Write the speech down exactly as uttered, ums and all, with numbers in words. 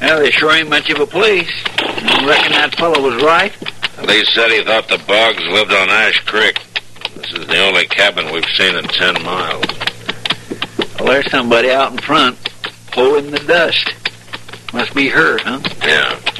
Well, there sure ain't much of a place. I reckon that fellow was right. Lee said he thought the Boggs lived on Ash Creek. This is the only cabin we've seen in ten miles. Well, there's somebody out in front, pulling the dust. Must be her, huh? Yeah.